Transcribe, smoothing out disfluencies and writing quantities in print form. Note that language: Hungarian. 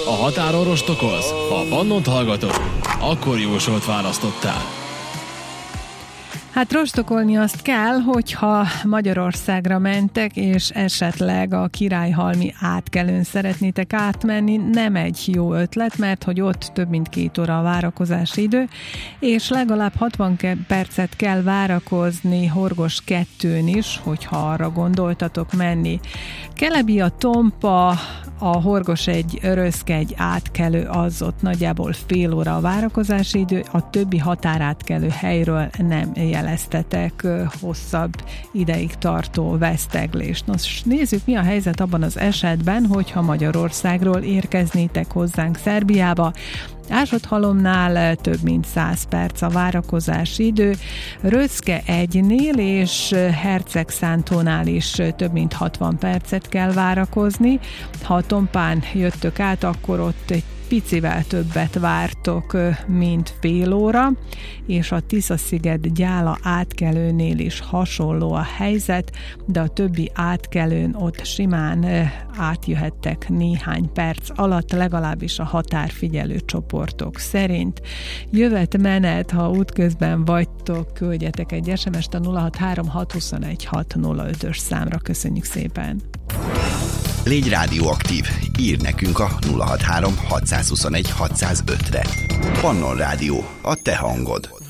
A határon rostokolsz? Ha Pannont hallgatod, akkor jósolt választottál. Hát rostokolni azt kell, hogyha Magyarországra mentek, és esetleg a Királyhalmi átkelőn szeretnétek átmenni, nem egy jó ötlet, mert hogy ott több mint 2 óra a várakozási idő, és legalább 60 percet kell várakozni Horgos 2-n is, hogyha arra gondoltatok menni. Kelebia, Tompa, a Horgos egy, Röszke egy átkelő, az ott nagyjából fél óra a várakozási idő, a többi határátkelő helyről nem jeleztetek hosszabb ideig tartó veszteglést. Nos, nézzük, mi a helyzet abban az esetben, hogyha Magyarországról érkeznétek hozzánk Szerbiába. Ásodhalomnál több mint 100 perc a várakozási idő, Röszke 1-nél és Hercegszántónál is több mint 60 percet kell várakozni. Ha a Tompán jöttök át, akkor ott egy picivel többet vártok, mint fél óra, és a Tisza-sziget-Gyála átkelőnél is hasonló a helyzet, de a többi átkelőn ott simán átjöhettek néhány perc alatt, legalábbis a határfigyelő csoportok szerint. Jövet-menet, ha útközben vagytok, küldjetek egy SMS-t a 063 621 605-ös számra. Köszönjük szépen! Légy rádióaktív, írd nekünk a 063 621 605-re. Pannon Rádió, a te hangod.